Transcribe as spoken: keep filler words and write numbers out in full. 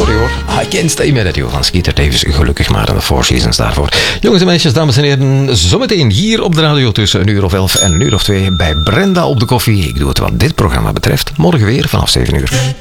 Sorry hoor. I can't stay met it, joh. Van Skeeter Davis. Gelukkig maar in de Four Seasons daarvoor. Jongens en meisjes, dames en heren. Zometeen hier op de radio tussen een uur of elf en een uur of twee bij Brenda op de koffie. Ik doe het wat dit programma betreft. Morgen weer vanaf zeven uur.